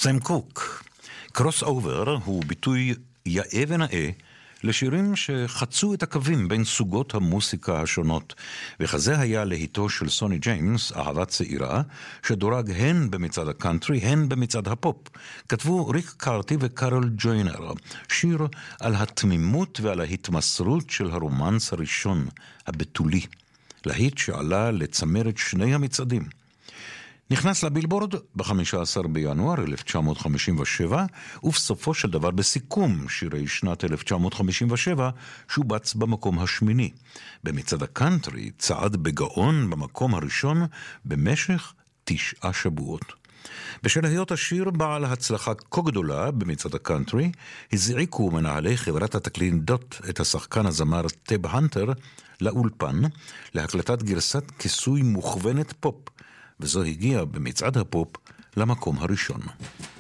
סם קוק. קרוס אובר הוא ביטוי יאה ונאה לשירים שחצו את הקווים בין סוגות המוסיקה השונות, וכזה היה להיטו של סוני ג'יימס, אהבה צעירה, שדורג הן במצעד הקאנטרי, הן במצעד הפופ. כתבו ריק קארטי וקארול ג'וינר, שיר על התמימות ועל ההתמסרות של הרומנס הראשון, הבתולי, להיט שעלה לצמרת שני המצעדים. נכנס לבילבורד ב-15 בינואר 1957, ובסופו של דבר בסיכום שירי שנת 1957, שובץ במקום השמיני. במצעד הקאנטרי צעד בגאון במקום הראשון במשך 9 שבועות. בשל היות השיר בעל הצלחה כה גדולה במצעד הקאנטרי, הזעיקו מנהלי חברת התקליטים דוט את השחקן הזמר טב הנטר לאולפן, להקלטת גרסת כיסוי מוכוונת פופ, וזו הגיעה במצעד הפופ למקום הראשון.